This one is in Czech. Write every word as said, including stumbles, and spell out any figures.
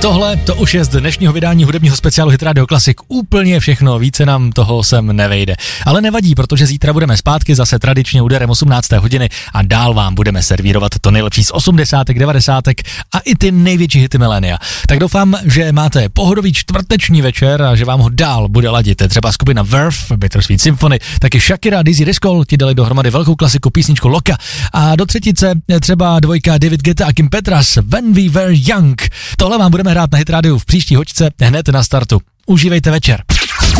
Tohle, to už je z dnešního vydání hudebního speciálu Hit Radio Classic úplně všechno, více nám toho sem nevejde. Ale nevadí, protože zítra budeme zpátky zase tradičně úderem osmnácté hodiny a dál vám budeme servírovat to nejlepší z osmdesátek, devadesátek a i ty největší hity milénia. Tak doufám, že máte pohodový čtvrteční večer a že vám ho dál bude ladit. Třeba skupina Verve, Bittersweet Symphony, taky Shakira, Dizzy Rascal, ti dali dohromady velkou klasiku písničku Loka a do třetice třeba dvojka David Guetta a Kim Petras, When We Were Young. Tohle vám budeme hrát na Hit Radio v příští hoďce hned na startu. Užívejte večer.